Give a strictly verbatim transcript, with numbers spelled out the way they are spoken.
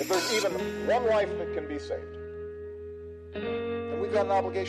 if there's even one life that can be saved, then we've got an obligation